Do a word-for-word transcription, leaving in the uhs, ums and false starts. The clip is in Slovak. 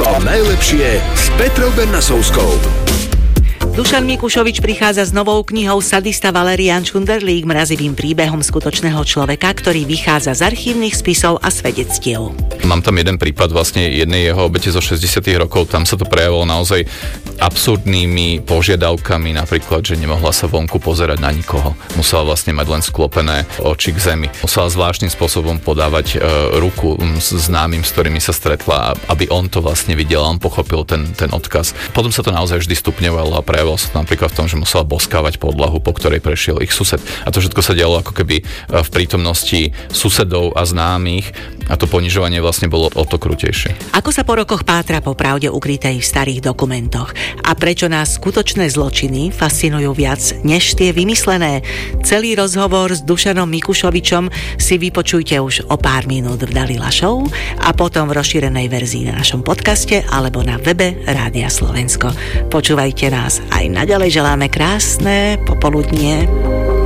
To najlepšie s Petrou Bernasovskou. Dušan Mikušovič prichádza s novou knihou Sadista Valerian Čunderlík, mrazivým príbehom skutočného človeka, ktorý vychádza z archívnych spisov a svedectiev. Mám tam jeden prípad vlastne jednej jeho obete zo šesťdesiatych rokov, tam sa to prejavilo naozaj absurdnými požiadavkami, napríklad, že nemohla sa vonku pozerať na nikoho. Musela vlastne mať len sklopené oči k zemi. Musela zvláštnym spôsobom podávať e, ruku s známym, s ktorými sa stretla, aby on to vlastne videl, on pochopil ten, ten odkaz. Potom sa to naozaj vždy stupňovalo a prejavilo sa to napríklad v tom, že musela boskávať podlahu, po ktorej prešiel ich sused. A to všetko sa dialo ako keby v prítomnosti susedov a známych a to ponižovanie vlastne bolo o to krutejšie. Ako sa po rokoch pátra po pravde ukrytej v starých dokumentoch? A prečo nás skutočné zločiny fascinujú viac než tie vymyslené? Celý rozhovor s Dušanom Mikušovičom si vypočujte už o pár minút v Dalila Show a potom v rozšírenej verzii na našom podcaste alebo na webe Rádia Slovensko. Počúvajte nás aj naďalej, želáme krásne popoludnie.